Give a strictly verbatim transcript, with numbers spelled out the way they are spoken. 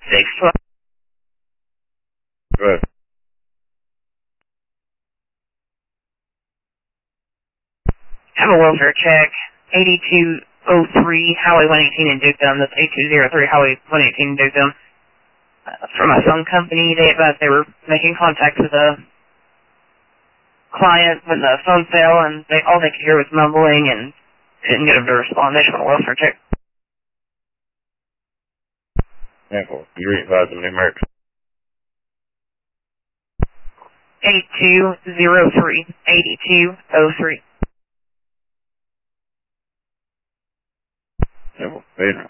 six twelve. Right. Have a welfare check. eighty-two oh three Highway one eighteen in Dukedom. That's eighty-two oh three Highway one eighteen in Dukedom. Uh, from a phone company, they advised they were making contact with a client when the phone fell, and they all they could hear was mumbling, and didn't get them to respond. They just want a welfare check. Example. You advise them numerics. eighty-two oh three eighty-two oh three Example. Pedro.